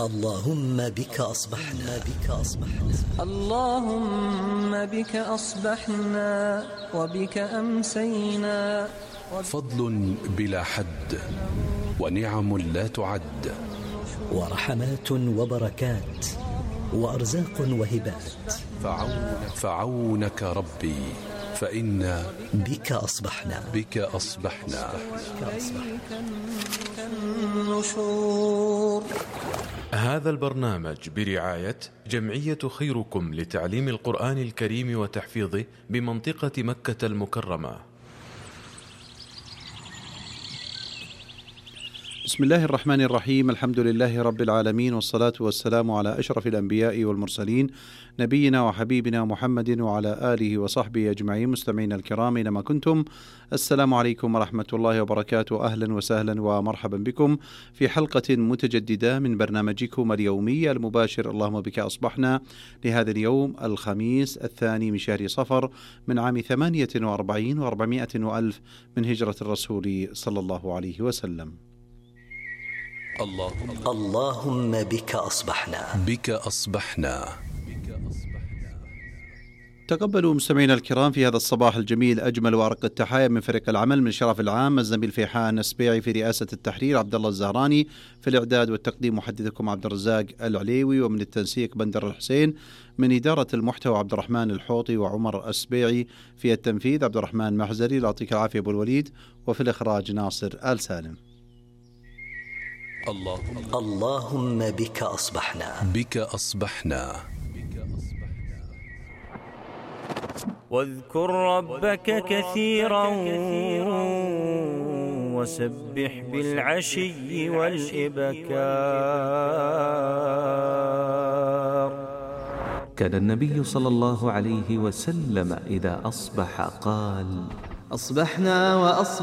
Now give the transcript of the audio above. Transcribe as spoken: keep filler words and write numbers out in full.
اللهم بك أصبحنا بك أصبحنا اللهم بك أصبحنا وبك أمسينا. فضل بلا حد ونعم لا تعد، ورحمات وبركات وأرزاق وهبات. فعونك, فعونك ربي فإنا بك أصبحنا بك أصبحنا, بك أصبحنا. النشور. هذا البرنامج برعاية جمعية خيركم لتعليم القرآن الكريم وتحفيظه بمنطقة مكة المكرمة. بسم الله الرحمن الرحيم، الحمد لله رب العالمين، والصلاة والسلام على أشرف الأنبياء والمرسلين، نبينا وحبيبنا محمد وعلى آله وصحبه أجمعين. مستمعين الكرام أينما كنتم، السلام عليكم ورحمة الله وبركاته. أهلا وسهلا ومرحبا بكم في حلقة متجددة من برنامجكم اليومي المباشر اللهم بك أصبحنا، لهذا اليوم الخميس الثاني من شهر صفر من عام ثمانية وأربعين وأربعمائة وألف من هجرة الرسول صلى الله عليه وسلم. اللهم, اللهم بك أصبحنا بك أصبحنا. تقبلوا مستمعينا الكرام في هذا الصباح الجميل أجمل وأرق التحايا من فريق العمل، من الشرف العام الزميل فيحان السبيعي في رئاسة التحرير، عبد الله الزهراني في الإعداد والتقديم، محدثكم عبد الرزاق العليوي، ومن التنسيق بندر الحسين، من إدارة المحتوى عبد الرحمن الحوطي وعمر السبيعي، في التنفيذ عبد الرحمن محزري، يعطيك العافية أبو الوليد، وفي الإخراج ناصر آل سالم. اللهم, اللهم بك أصبحنا بك أصبحنا. واذكر ربك كثيرا وسبح بالعشي والإبكار. كان النبي صلى الله عليه وسلم إذا أصبح قال: أصبحنا وأصبح